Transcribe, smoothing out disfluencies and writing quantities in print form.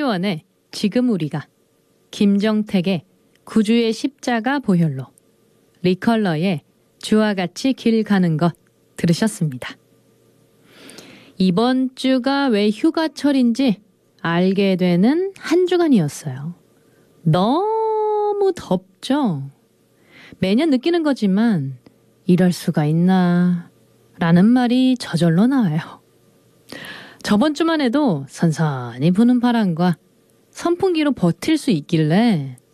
신예원의 지금 우리가, 김정택의 구주의 십자가 보혈로, 리컬러의 주와 같이 길 가는 것 들으셨습니다. 이번 주가 왜 휴가철인지 알게 되는 한 주간이었어요. 너무 덥죠? 매년 느끼는 거지만 이럴 수가 있나 라는 말이 저절로 나와요. 저번 주만 해도 선선히 부는 바람과 선풍기로 버틸 수 있길래